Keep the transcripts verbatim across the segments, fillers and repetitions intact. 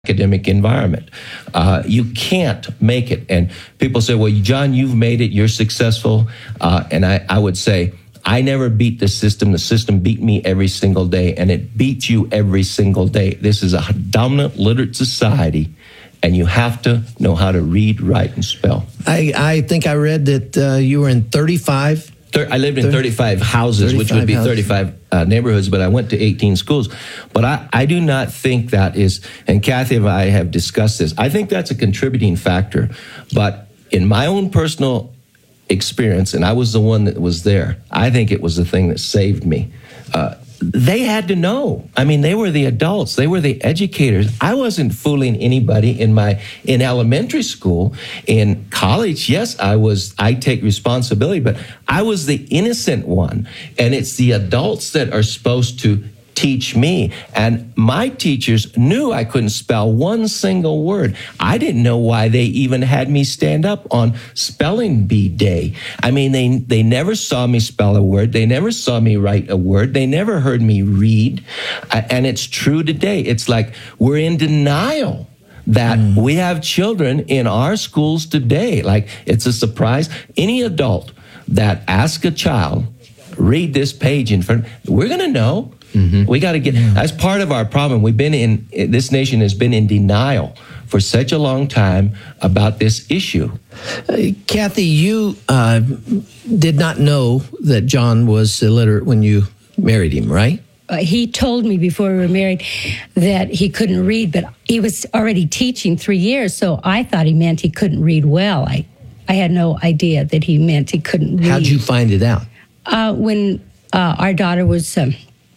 academic environment. Uh, you can't make it. And people say, well, John, you've made it, you're successful. Uh, and I, I would say, I never beat the system. The system beat me every single day, and it beats you every single day. This is a dominant, literate society, and you have to know how to read, write, and spell. I, I think I read that uh, you were in thirty-five. I lived in thirty-five houses, which would be thirty-five uh, neighborhoods, but I went to eighteen schools. But I, I do not think that is, and Kathy and I have discussed this, I think that's a contributing factor. But in my own personal experience, and I was the one that was there, I think it was the thing that saved me. Uh, they had to know. I mean, they were the adults. They were the educators. I wasn't fooling anybody in my in elementary school. In college, yes, I was. I take responsibility, but I was the innocent one. And it's the adults that are supposed to teach me. And my teachers knew I couldn't spell one single word. I didn't know why they even had me stand up on spelling bee day. I mean, they they never saw me spell a word. They never saw me write a word. They never heard me read. And it's true today. It's like we're in denial that mm. we have children in our schools today. Like, it's a surprise. Any adult that asks a child, read this page in front, we're going to know. Mm-hmm. We got to get, yeah. That's part of our problem. We've been in, this nation has been in denial for such a long time about this issue. Uh, Kathy, you uh, did not know that John was illiterate when you married him, right? Uh, he told me before we were married that he couldn't read, but he was already teaching three years, so I thought he meant he couldn't read well. I, I had no idea that he meant he couldn't read. How'd you find it out? Uh, when uh, our daughter was um,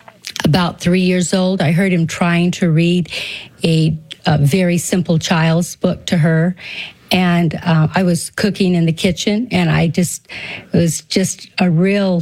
about three years old, I heard him trying to read a, a very simple child's book to her. And uh, I was cooking in the kitchen, and I just, it was just a real,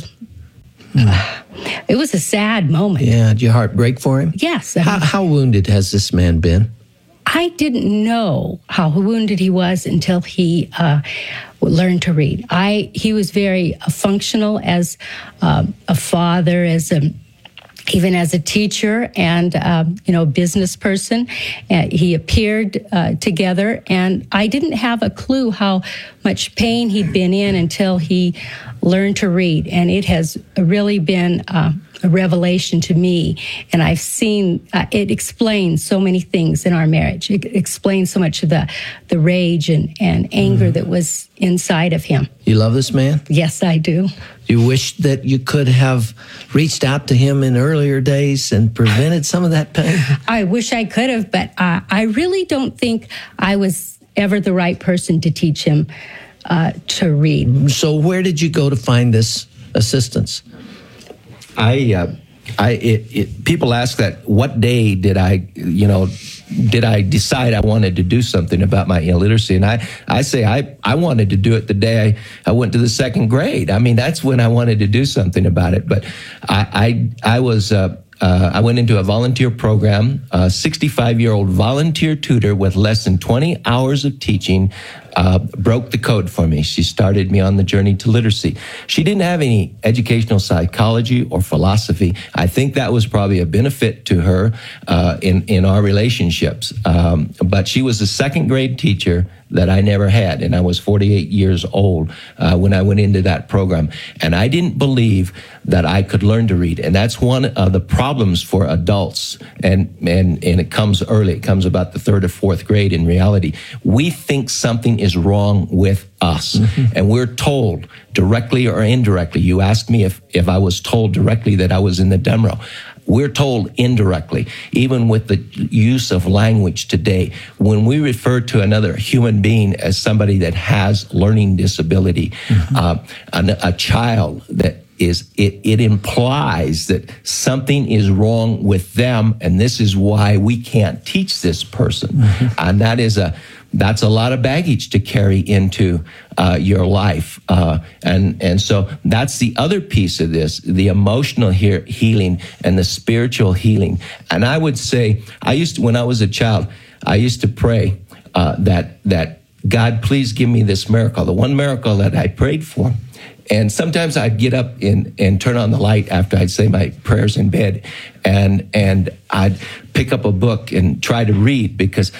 mm. uh, it was a sad moment. Yeah, did your heart break for him? Yes. I how, mean, how wounded has this man been? I didn't know how wounded he was until he uh, learned to read. I He was very uh, functional as uh, a father, as a even as a teacher and, um, you know, business person. Uh, he appeared uh, together, and I didn't have a clue how much pain he'd been in until he learned to read. And it has really been uh, a revelation to me. And I've seen, uh, it explains so many things in our marriage. It explains so much of the, the rage and, and anger mm. that was inside of him. You love this man? Yes, I do. You wish that you could have reached out to him in earlier days and prevented some of that pain? I wish I could have, but uh, I really don't think I was ever the right person to teach him uh, to read. So where did you go to find this assistance? I, uh, I, it, it, people ask that, what day did I, you know, did I decide I wanted to do something about my illiteracy? And I, I say I, I wanted to do it the day I, I went to the second grade. I mean, that's when I wanted to do something about it. But I, I, I was, uh, uh, I went into a volunteer program, a sixty-five-year-old volunteer tutor with less than twenty hours of teaching, uh, broke the code for me. She started me on the journey to literacy. She didn't have any educational psychology or philosophy. I think that was probably a benefit to her uh, in, in our relationships. Um, but she was a second grade teacher that I never had, and I was forty-eight years old uh, when I went into that program. And I didn't believe that I could learn to read. And that's one of the problems for adults. And, and, and it comes early. It comes about the third or fourth grade in reality. We think something is wrong with us. Mm-hmm. And we're told, directly or indirectly. You asked me if, if I was told directly that I was in the dumb row. We're told indirectly, even with the use of language today. When we refer to another human being as somebody that has learning disability, mm-hmm. uh, a, a child that is, it, it implies that something is wrong with them, and this is why we can't teach this person. Mm-hmm. And that is a, that's a lot of baggage to carry into uh, your life. Uh, and, and so that's the other piece of this, the emotional he- healing and the spiritual healing. And I would say, I used to, when I was a child, I used to pray uh, that, that God, please give me this miracle. The one miracle that I prayed for And sometimes I'd get up in, and turn on the light after I'd say my prayers in bed, and and I'd pick up a book and try to read, because